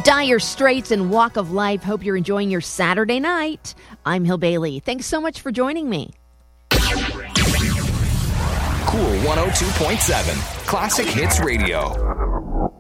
Dire Straits and Walk of Life. Hope you're enjoying your Saturday night. I'm Hill Bailey. Thanks so much for joining me. Cool 102.7 Classic Hits Radio.